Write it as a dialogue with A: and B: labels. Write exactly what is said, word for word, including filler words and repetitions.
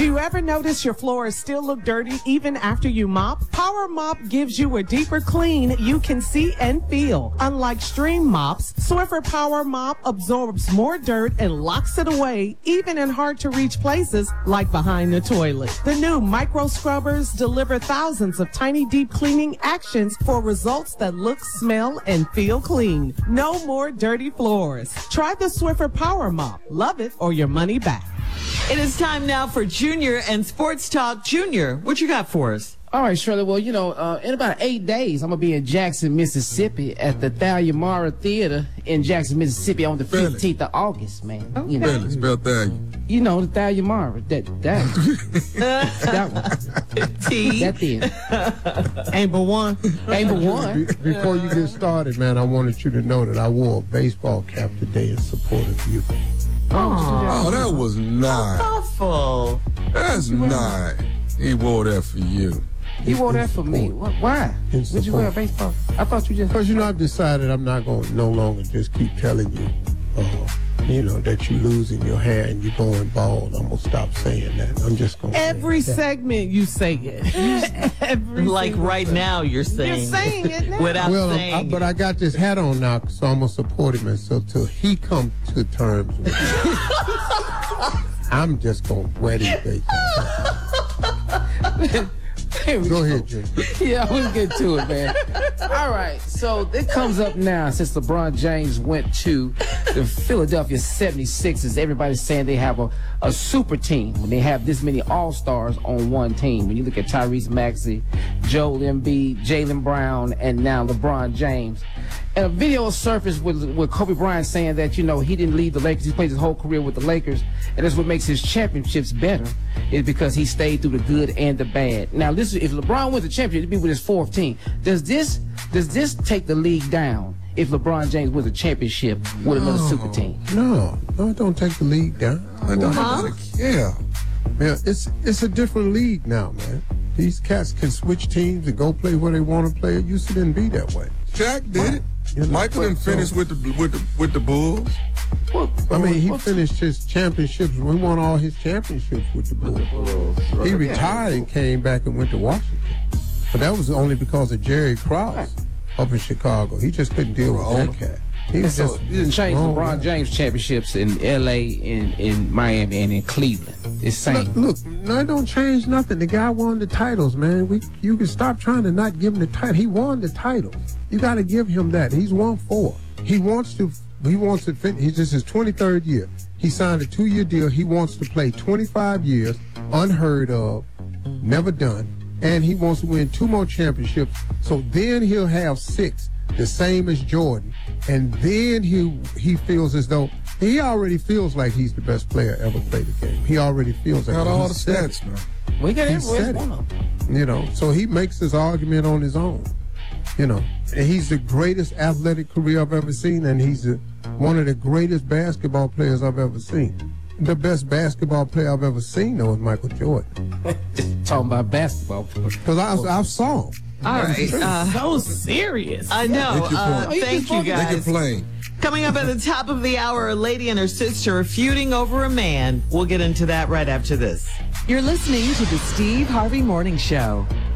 A: Do you ever notice your floors still look dirty even after you mop? Power Mop gives you a deeper clean you can see and feel. Unlike Stream mops, Swiffer Power Mop absorbs more dirt and locks it away, even in hard-to-reach places like behind the toilet. The new micro scrubbers deliver thousands of tiny deep cleaning actions for results that look, smell, and feel clean. No more dirty floors. Try the Swiffer Power Mop. Love it or your money back.
B: It is time now for Junior and Sports Talk. Junior, what you got for us?
C: All right, Shirley. Well, you know, uh, in about eight days, I'm going to be in Jackson, Mississippi at the Thalia Mara Theater in Jackson, Mississippi on the fifteenth of August, man.
A: Okay.
C: You know,
D: Spell, spell Thalia.
C: you know the Thalia Mara. That, that, that one.
B: T.
C: That theater.
A: Ain't but one.
C: Ain't but one.
E: Be- Before you get started, man, I wanted you to know that I wore a baseball cap today in support of you.
D: Oh, that was nice.
B: Awful.
D: That's nice. He wore that for you.
C: You wore that for me. What, why?
E: In
C: Would you wear a
E: support.
C: baseball? I thought you just...
E: Because, you know, I've decided I'm not going to no longer just keep telling you, uh, you know, that you're losing your hair and you're going bald. I'm going to stop saying that. I'm just going to
A: Every segment you say it. Every
B: Like
A: single
B: right
A: segment.
B: now you're saying.
A: You're saying it now.
B: Without
E: Well,
B: saying
E: I, but
B: it.
E: I got this hat on now, so I'm going to support him. And so till he come to terms with it, I'm just going to wear these baseball. Go ahead, Jim.
C: Yeah, let's get to it, man. All right, so it comes up now since LeBron James went to the Philadelphia seventy-sixers. Everybody's saying they have a, a super team when they have this many all-stars on one team. When you look at Tyrese Maxey, Joel Embiid, Jaylen Brown, and now LeBron James. And a video surfaced with, with Kobe Bryant saying that, you know, he didn't leave the Lakers. He played his whole career with the Lakers. And that's what makes his championships better, is because he stayed through the good and the bad. Now, this if LeBron wins the championship, it'd be with his fourth team. Does this does this take the league down if LeBron James wins a championship with another super team?
E: No, no, it don't take the league down.
D: I don't
B: Huh?
D: care.
E: Man, it's it's a different league now, man. These cats can switch teams and go play where they want to play. It used to didn't be that way.
D: Shaq did it.
E: You know,
D: Michael didn't
E: so-
D: finish with the with the with the Bulls.
E: I mean, he finished his championships. We won all his championships with the Bulls. He retired and came back and went to Washington. But that was only because of Jerry Krause up in Chicago. He just couldn't deal with that cat. He was
C: So
E: just
C: you didn't change
E: wrong
C: LeBron
E: guy.
C: James championships in L A, in, in Miami, and in Cleveland. It's same.
E: Look, look, no, it don't change nothing. The guy won the titles, man. We, you can stop trying to not give him the title. He won the titles. You got to give him that. He's won four. He wants to. He wants to. Fin- he's just his twenty-third year. He signed a two-year deal. He wants to play twenty-five years, unheard of, never done, and he wants to win two more championships. So then he'll have six, the same as Jordan, and then he he feels as though. He already feels like he's the best player ever played the game. He already feels like
D: Got all the
E: he's said it.
D: stats now.
C: We got
E: He
C: every
E: said
C: one
E: it.
C: of them.
E: You know, so he makes his argument on his own. You know, and he's the greatest athletic career I've ever seen, and he's the, one of the greatest basketball players I've ever seen. The best basketball player I've ever seen, though, is Michael Jordan.
C: Talking about basketball.
E: Because I, I saw him.
B: All right. Uh,
A: So serious.
B: I know.
D: Make your
B: Uh,
D: point.
B: thank you,
D: Make it
B: guys.
D: plain.
B: Coming up at the top of the hour, a lady and her sister are feuding over a man. We'll get into that right after this.
F: You're listening to the Steve Harvey Morning Show.